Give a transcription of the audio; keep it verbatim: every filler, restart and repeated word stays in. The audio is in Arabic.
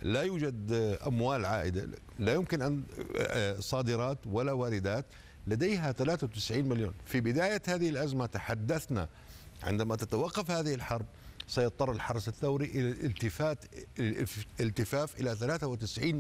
لا يوجد أموال عائدة، لا يمكن أن صادرات ولا واردات، لديها ثلاثة وتسعين مليون. في بداية هذه الأزمة تحدثنا عندما تتوقف هذه الحرب سيضطر الحرس الثوري إلى الالتفات الالتفاف إلى ثلاثة وتسعين